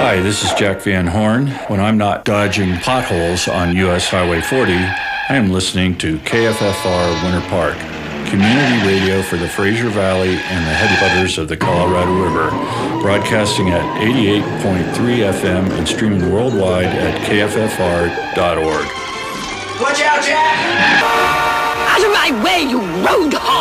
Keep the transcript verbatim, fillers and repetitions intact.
Hi, this is Jack Van Horn. When I'm not dodging potholes on U S Highway forty, I am listening to K F F R Winter Park, community radio for the Fraser Valley and the headwaters of the Colorado River, broadcasting at eighty-eight point three F M and streaming worldwide at K F F R dot org. Watch out, Jack! Out of my way, you road hog!